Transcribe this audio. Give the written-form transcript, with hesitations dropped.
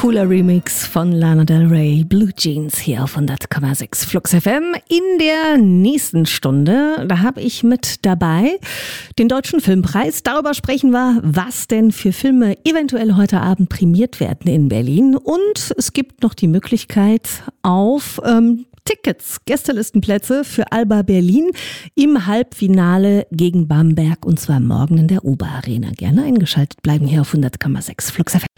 Cooler Remix von Lana Del Rey, Blue Jeans hier auf 100,6 Flux FM. In der nächsten Stunde, da habe ich mit dabei den Deutschen Filmpreis. Darüber sprechen wir, was denn für Filme eventuell heute Abend prämiert werden in Berlin. Und es gibt noch die Möglichkeit auf Tickets, Gästelistenplätze für Alba Berlin im Halbfinale gegen Bamberg, und zwar morgen in der Oberarena. Gerne eingeschaltet bleiben hier auf 100,6 Flux FM.